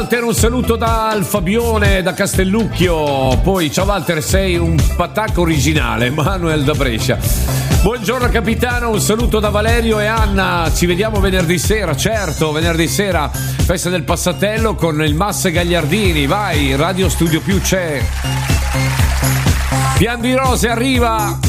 Walter, un saluto dal Fabione da Castellucchio. Poi ciao Walter, sei un patacco originale. Manuel da Brescia. Buongiorno capitano, un saluto da Valerio e Anna. Ci vediamo venerdì sera, certo, venerdì sera festa del Passatello con il Massa Gagliardini. Vai, Radio Studio Più c'è. Pian di Rose arriva.